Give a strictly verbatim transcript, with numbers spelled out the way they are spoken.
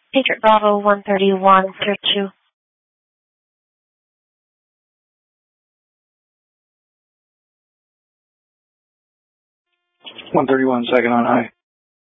Patriot Bravo one thirty-one, clear two. one thirty-one, second on high.